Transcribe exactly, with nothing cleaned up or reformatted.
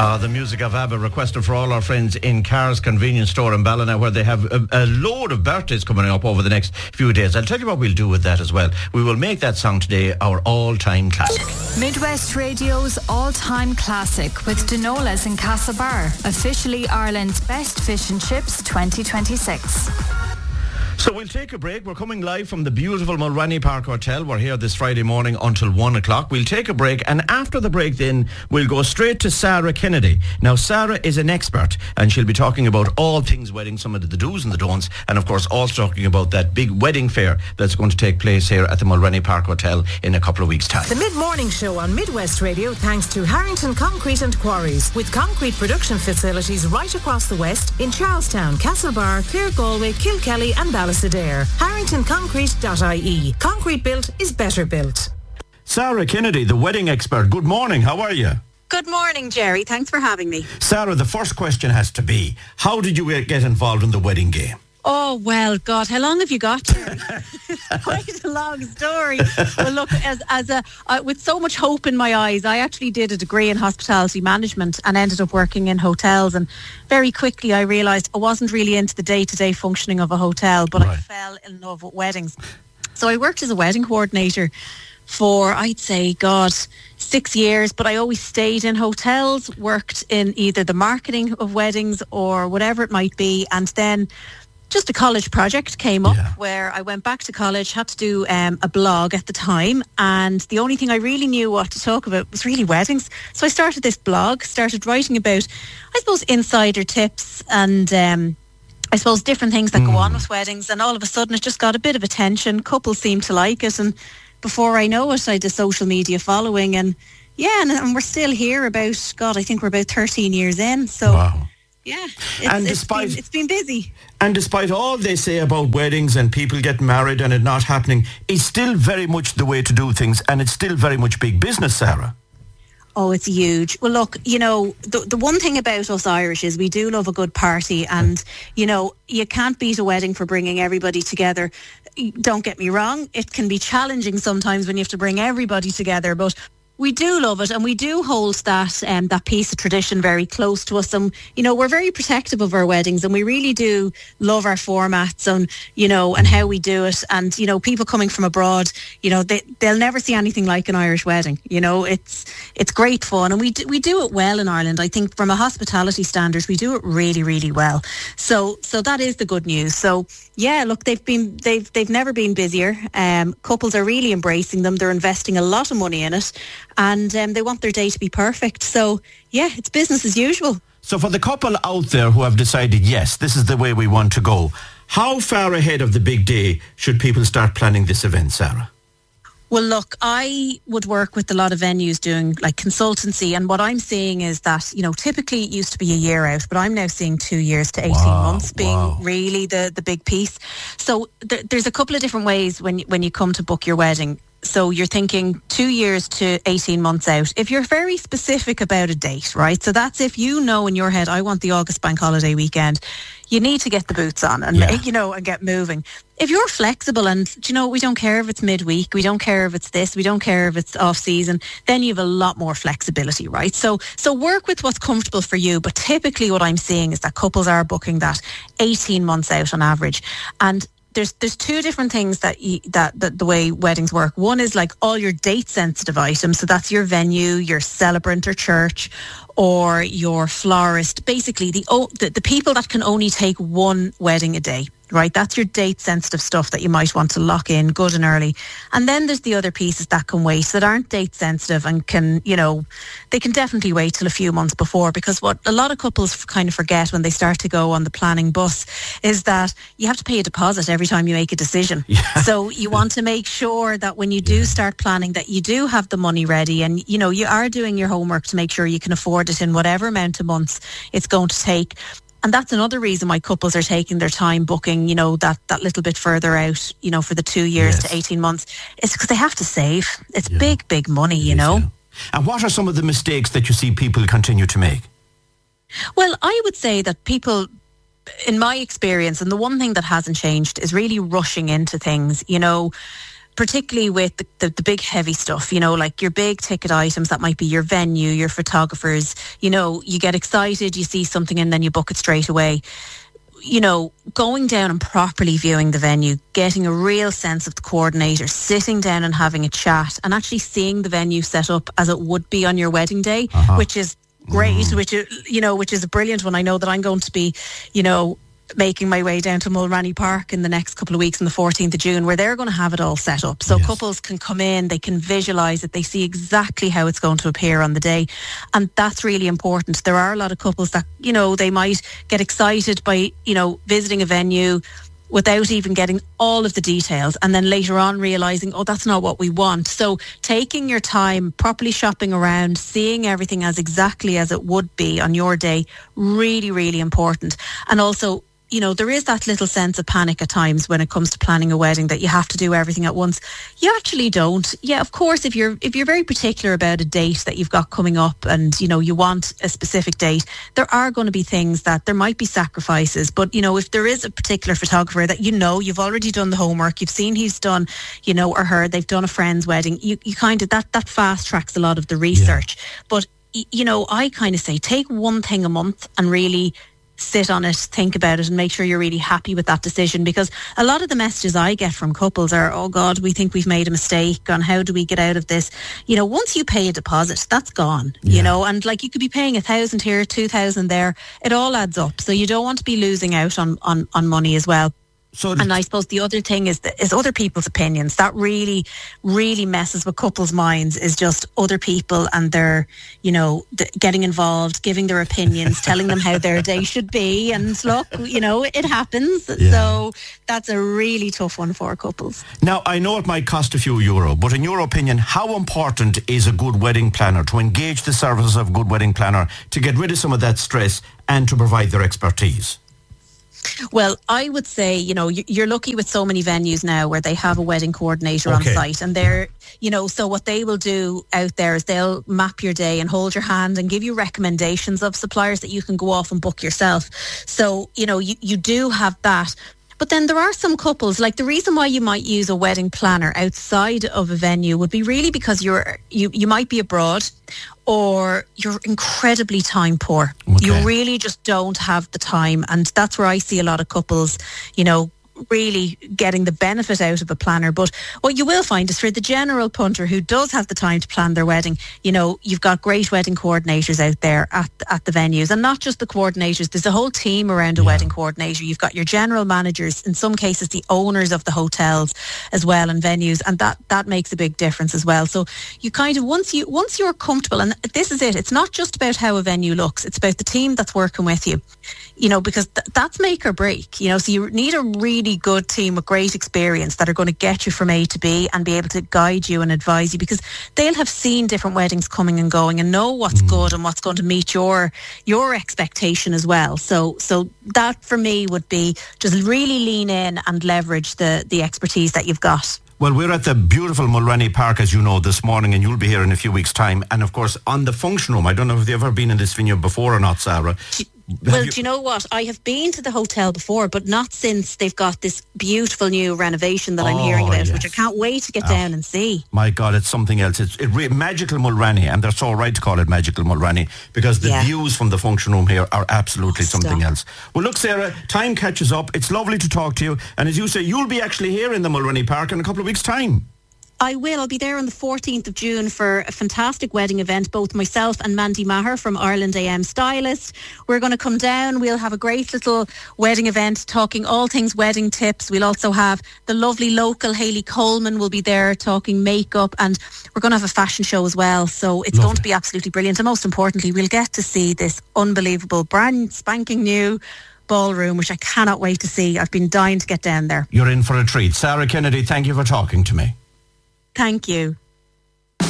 Uh, the music of ABBA requested for all our friends in Carr's Convenience Store in Ballina, where they have a, a load of birthdays coming up over the next few days. I'll tell you what we'll do with that as well. We will make that song today our all-time classic. Midwest Radio's all-time classic with Denola's in Castlebar, officially Ireland's best fish and chips twenty twenty-six. So we'll take a break. We're coming live from the beautiful Mulroney Park Hotel. We're here this Friday morning until one o'clock. We'll take a break, and after the break then, we'll go straight to Sarah Kennedy. Now, Sarah is an expert, and she'll be talking about all things wedding, some of the do's and the don'ts, and of course also talking about that big wedding fair that's going to take place here at the Mulroney Park Hotel in a couple of weeks' time. The Mid-Morning Show on Midwest Radio, thanks to Harrington Concrete and Quarries, with concrete production facilities right across the west in Charlestown, Castlebar, Clare, Galway, Kilkelly and Ballina. harrington concrete dot I E. Concrete built is better built. Sarah Kennedy, the wedding expert. Good morning. How are you? Good morning, Jerry. Thanks for having me. Sarah, the first question has to be, how did you get involved in the wedding game? Oh, well, God, how long have you got, Jerry? Quite a long story. Well, look, as as a uh, with so much hope in my eyes, I actually did a degree in hospitality management and ended up working in hotels. And very quickly, I realised I wasn't really into the day-to-day functioning of a hotel, but right. I fell in love with weddings. So I worked as a wedding coordinator for, I'd say, God, six years, but I always stayed in hotels, worked in either the marketing of weddings or whatever it might be, and then just a college project came up yeah. where I went back to college, had to do um, a blog at the time, and the only thing I really knew what to talk about was really weddings. So I started this blog, started writing about, I suppose, insider tips and um, I suppose different things that mm. go on with weddings, and all of a sudden it just got a bit of attention. Couples seemed to like it, and before I know it, I had a social media following, and yeah, and, and we're still here about, God, I think we're about thirteen years in, so... Wow. Yeah, it's, and it's, despite, been, it's been busy. And despite all they say about weddings and people getting married and it not happening, it's still very much the way to do things, and it's still very much big business, Sarah. Oh, it's huge. Well, look, you know, the the one thing about us Irish is we do love a good party, and, you know, you can't beat a wedding for bringing everybody together. Don't get me wrong, it can be challenging sometimes when you have to bring everybody together, but we do love it, and we do hold that um, that piece of tradition very close to us. And, you know, we're very protective of our weddings, and we really do love our formats and, you know, and how we do it. And, you know, people coming from abroad, you know, they, they'll never see anything like an Irish wedding. You know, it's it's great fun, and we do, we do it well in Ireland. I think from a hospitality standards, we do it really, really well. So so that is the good news. So, yeah, look, they've been they've they've never been busier. Um, couples are really embracing them. They're investing a lot of money in it, and um, they want their day to be perfect. So, yeah, it's business as usual. So for the couple out there who have decided, yes, this is the way we want to go, how far ahead of the big day should people start planning this event, Sarah? Well, look, I would work with a lot of venues doing like consultancy, and what I'm seeing is that, you know, typically it used to be a year out, but I'm now seeing two years to eighteen wow, months being wow. really the, the big piece. So th- there's a couple of different ways when when you come to book your wedding. So you're thinking two years to eighteen months out. If you're very specific about a date, right? So that's if you know in your head, I want the August bank holiday weekend. You need to get the boots on and, yeah. you know, and get moving. If you're flexible and, you know, we don't care if it's midweek, we don't care if it's this, we don't care if it's off season, then you have a lot more flexibility, right? So so work with what's comfortable for you. But typically what I'm seeing is that couples are booking that eighteen months out on average. And There's there's two different things that, you, that that the way weddings work. One is like all your date sensitive items. So that's your venue, your celebrant or church, or your florist. Basically, the the, the people that can only take one wedding a day. Right, that's your date-sensitive stuff that you might want to lock in good and early. And then there's the other pieces that can wait, that aren't date-sensitive and can, you know, they can definitely wait till a few months before. Because what a lot of couples kind of forget when they start to go on the planning bus is that you have to pay a deposit every time you make a decision. Yeah. So you want to make sure that when you do yeah. start planning, that you do have the money ready, and, you know, you are doing your homework to make sure you can afford it in whatever amount of months it's going to take. And that's another reason why couples are taking their time booking, you know, that, that little bit further out, you know, for the two years yes. to eighteen months. It's because they have to save. It's yeah. big, big money, you know. Yeah. And what are some of the mistakes that you see people continue to make? Well, I would say that people, in my experience, and the one thing that hasn't changed is really rushing into things, you know, particularly with the, the, the big heavy stuff, you know, like your big ticket items, that might be your venue, your photographers, you know, you get excited, you see something and then you book it straight away. You know, going down and properly viewing the venue, getting a real sense of the coordinator, sitting down and having a chat and actually seeing the venue set up as it would be on your wedding day, uh-huh. which is great, mm. which is, you know, which is a brilliant one. I know that I'm going to be, you know, making my way down to Mulranny Park in the next couple of weeks on the fourteenth of June, where they're going to have it all set up. So yes. couples can come in, they can visualise it, they see exactly how it's going to appear on the day. And that's really important. There are a lot of couples that, you know, they might get excited by, you know, visiting a venue without even getting all of the details, and then later on realising, oh, that's not what we want. So taking your time, properly shopping around, seeing everything as exactly as it would be on your day, really, really important. And also, you know, there is that little sense of panic at times when it comes to planning a wedding, that you have to do everything at once. You actually don't. Yeah, of course, if you're if you're very particular about a date that you've got coming up and, you know, you want a specific date, there are going to be things that there might be sacrifices. But, you know, if there is a particular photographer that, you know, you've already done the homework, you've seen he's done, you know, or her, they've done a friend's wedding, you, you kind of, that, that fast tracks a lot of the research. Yeah. But, you know, I kind of say take one thing a month and really sit on it, think about it, and make sure you're really happy with that decision. Because a lot of the messages I get from couples are, oh God, we think we've made a mistake on how do we get out of this. You know, once you pay a deposit, that's gone. Yeah. You know, and like you could be paying a thousand here, two thousand there. It all adds up. So you don't want to be losing out on, on, on money as well. So and I suppose the other thing is the, is other people's opinions. That really, really messes with couples' minds, is just other people and their, you know, the, getting involved, giving their opinions, telling them how their day should be. And look, you know, it happens. Yeah. So that's a really tough one for couples. Now, I know it might cost a few euro, but in your opinion, how important is a good wedding planner, to engage the services of a good wedding planner, to get rid of some of that stress and to provide their expertise? Well, I would say, you know, you're lucky with so many venues now where they have a wedding coordinator okay. on site, and they're, you know, so what they will do out there is they'll map your day and hold your hand and give you recommendations of suppliers that you can go off and book yourself. So, you know, you, you do have that. But then there are some couples, like the reason why you might use a wedding planner outside of a venue would be really because you're you, you might be abroad, or you're incredibly time poor. Okay. You really just don't have the time. And that's where I see a lot of couples, you know, really getting the benefit out of a planner. But what you will find is for the general punter who does have the time to plan their wedding, you know, you've got great wedding coordinators out there at, at the venues, and not just the coordinators. There's a whole team around a yeah. wedding coordinator. You've got your general managers, in some cases the owners of the hotels as well, and venues, and that that makes a big difference as well. So you kind of, once you once you're comfortable, and this is it, it's not just about how a venue looks, it's about the team that's working with you, you know, because th- that's make or break, you know. So you need a really good team with great experience that are going to get you from A to B and be able to guide you and advise you, because they'll have seen different weddings coming and going and know what's mm. good and what's going to meet your your expectation as well. So so that for me would be just really lean in and leverage the the expertise that you've got. Well, we're at the beautiful Mulranny Park, as you know, this morning, and you'll be here in a few weeks' time. And of course, on the function room, I don't know if you've ever been in this venue before or not, Sarah. Well, you, do you know what? I have been to the hotel before, but not since they've got this beautiful new renovation that oh, I'm hearing about, yes. which I can't wait to get oh, down and see. My God, it's something else. It's it re- Magical Mulranny, and they're so right to call it Magical Mulranny, because the yeah. views from the function room here are absolutely oh, something stop. else. Well, look, Sarah, time catches up. It's lovely to talk to you. And as you say, you'll be actually here in the Mulranny Park in a couple of weeks' time. I will. I'll be there on the fourteenth of June for a fantastic wedding event. Both myself and Mandy Maher from Ireland A M Stylist. We're going to come down. We'll have a great little wedding event talking all things wedding tips. We'll also have the lovely local Hayley Coleman will be there talking makeup, and we're going to have a fashion show as well. So it's lovely. Going to be absolutely brilliant. And most importantly, we'll get to see this unbelievable, brand spanking new ballroom, which I cannot wait to see. I've been dying to get down there. You're in for a treat. Sarah Kennedy, thank you for talking to me. Thank you.